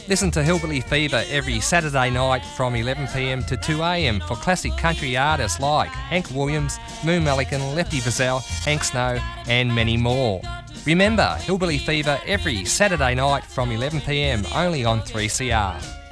Listen to Hillbilly Fever every Saturday night from 11pm to 2am for classic country artists like Hank Williams, Moon Malikan, Lefty Frizzell, Hank Snow and many more. Remember, Hillbilly Fever every Saturday night from 11pm only on 3CR.